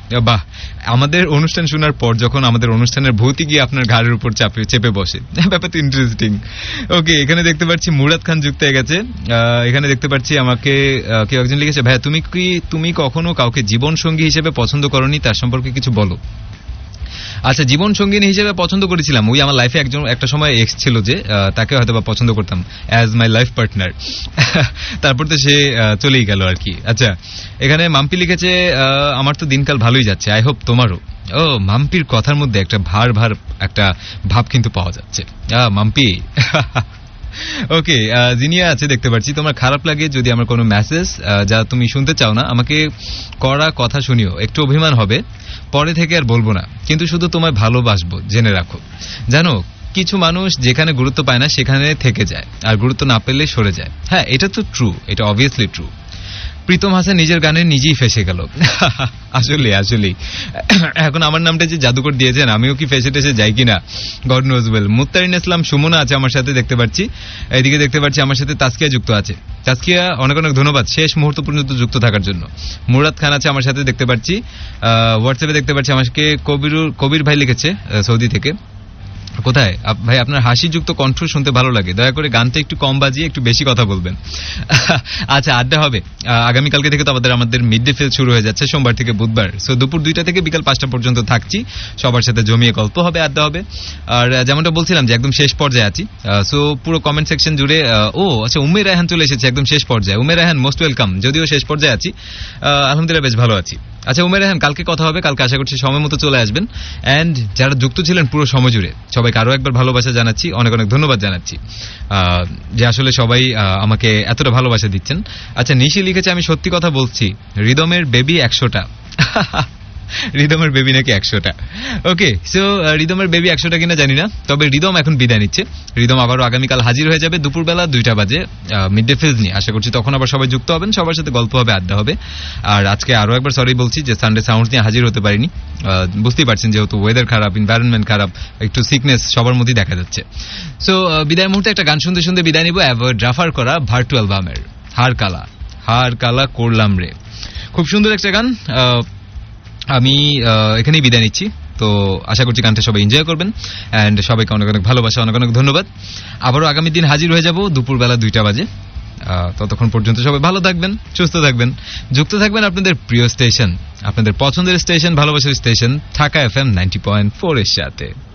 বাহ, আমাদের অনুষ্ঠান শোনার পর যখন আমাদের অনুষ্ঠানের ভৌতি গিয়ে আপনার ঘাড়ের উপর চেপে বসে, ব্যাপারটা ইন্টারেস্টিং। ওকে, এখানে দেখতে পাচ্ছি মুরাদ খান যুক্ত হয়ে গেছে। এখানে দেখতে পাচ্ছি আমাকে কেউ একজন লিখেছে, ভাইয়া তুমি কখনো কাউকে জীবন সঙ্গী হিসেবে পছন্দ করনি, তার সম্পর্কে কিছু বলো। আচ্ছা, জীবন সঙ্গিনী হিসেবে পছন্দ করেছিলাম, ওই আমার লাইফে একটা সময় এক্স ছিল যে তাকে হয়তো বা পছন্দ করতাম অ্যাজ মাই লাইফ পার্টনার। তারপর তো সে চলেই গেল আর কি। আচ্ছা, এখানে মাম্পি লিখেছে, আমার তো দিনকাল ভালোই যাচ্ছে, আই হোপ তোমারও। ও, মাম্পির কথার মধ্যে একটা ভার একটা ভাব কিন্তু পাওয়া যাচ্ছে। মাম্পি। ওকে, জিনিয়া আছে দেখতে পাচ্ছি। তোমার খারাপ লাগে যদি আমার কোনো মেসেজ যা তুমি শুনতে চাও না আমাকে করা কথা শুনিও, একটু অভিমান হবে, পরে থেকে আর বলবো না, কিন্তু শুধু তোমায় ভালোবাসবো জেনে রাখো। জানো, কিছু মানুষ যেখানে গুরুত্ব পায় না সেখানে থেকে যায়, আর গুরুত্ব না পেলে সরে যায়। হ্যাঁ, এটা তো ট্রু, এটা অবভিয়াসলি ট্রু। প্রীতম হাসান নিজের গানে নিজেই ফেসে গেল। আসলে এখন আমার নামটা যে জাদুকর দিয়েছেন, আমিও কি ফেসে টেসে যাই কিনা, গড নোজ ওয়েল। মুত্তারিন ইসলাম সুমনা আছে আমার সাথে দেখতে পাচ্ছি। এদিকে দেখতে পাচ্ছি আমার সাথে তাসকিয়া যুক্ত আছে। তাসকিয়া, অনেক অনেক ধন্যবাদ শেষ মুহূর্ত পর্যন্ত যুক্ত থাকার জন্য। মুরাদ খান আছে আমার সাথে দেখতে পাচ্ছি। হোয়াটসঅ্যাপে দেখতে পাচ্ছি আমাকে কবির ভাই লিখেছে সৌদি থেকে। কোথায় ভাই, আপনার হাসিযুক্ত কণ্ঠ শুনতে ভালো লাগে, দয়া করে গানটা একটু কম বাজিয়ে একটু বেশি কথা বলবেন। আচ্ছা, আড্ডা হবে আগামীকালকে থেকে। তো আমাদের মিড ডে ফিল শুরু হয়ে যাচ্ছে সোমবার থেকে বুধবার। সো দুপুর 2টা থেকে বিকাল 5টা পর্যন্ত থাকছি, সবার সাথে জমিয়ে গল্প হবে, আড্ডা হবে। আর যেমনটা বলছিলাম যে একদম শেষ পর্যায়ে আছি, সো পুরো কমেন্ট সেকশন জুড়ে আচ্ছা, উমের রায়হান চলে এসেছে একদম শেষ পর্যায়ে। উমের রায়হান, মোস্ট ওয়েলকাম। যদিও শেষ পর্যায়ে আছি, আলহামদুলিল্লাহ বেশ ভালো আছি। আচ্ছা উমের রায়হান, কালকে কথা হবে, কালকে আশা করছি সময় মতো চলে আসবেন। অ্যান্ড যারা যুক্ত ছিলেন পুরো সময় জুড়ে সবাইকে আরো একবার ভালোবাসা জানাচ্ছি, অনেক অনেক ধন্যবাদ জানাচ্ছি যে আসলে সবাই আমাকে এতটা ভালোবাসা দিচ্ছেন। আচ্ছা, নিশি লিখেছে, আমি সত্যি কথা বলছি, রিদমের বেবি 100টা। রিদমের বেবি নাকি 100টা। ওকে, সো রিদমের বেবি 100টা কিনা জানি না, তবে রিদম এখন বিদায় নিচ্ছে। রিদম আবারও আগামীকাল হাজির হয়ে যাবে দুপুরবেলা 2টা বাজে মিড ডে ফিলস নিয়ে। আশা করছি তখন আবার সবাই যুক্ত হবেন, সবার সাথে গল্প হবে, আড্ডা হবে। আর আজকে আরো একবার সরি বলছি যে সানডে সাউন্ডস নিয়ে হাজির হতে পারিনি। বুঝতেই পারছেন যেহেতু ওয়েদার খারাপ, এনভায়রনমেন্ট খারাপ, একটু সিকনেস সবার মধ্যেই দেখা যাচ্ছে। সো বিদায় মুহূর্তে একটা গান শুনতে শুনতে বিদায় নিব, ড্রাফার করা ভার্টু অ্যালবামের হার কালা করলাম রে। খুব সুন্দর একটা গান। আমি এখানেই বিদায় নিচ্ছি। তো আশা করছি গানটা সবাই এনজয় করবেন। অ্যান্ড সবাইকে অনেক অনেক ভালোবাসা, অনেক অনেক ধন্যবাদ। আবারও আগামী দিন হাজির হয়ে যাব দুপুরবেলা 2টা বাজে। ততক্ষণ পর্যন্ত সবাই ভালো থাকবেন, সুস্থ থাকবেন, যুক্ত থাকবেন আপনাদের প্রিয় স্টেশন, আপনাদের পছন্দের স্টেশন, ভালোবাসার স্টেশন ঢাকা FM 90.4 এর সাথে।